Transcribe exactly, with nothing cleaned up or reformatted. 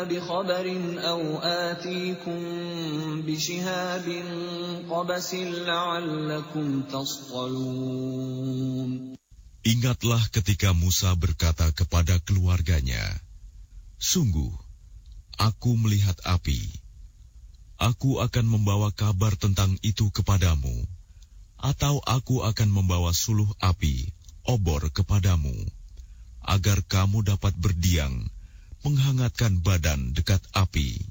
بخبر أو آتيكم بشهاب قبس لعلكم تصطلون. Ingatlah ketika Musa berkata kepada keluarganya, sungguh, aku melihat api. Aku akan membawa kabar tentang itu kepadamu, atau aku akan membawa suluh api, obor kepadamu, agar kamu dapat berdiam, menghangatkan badan dekat api.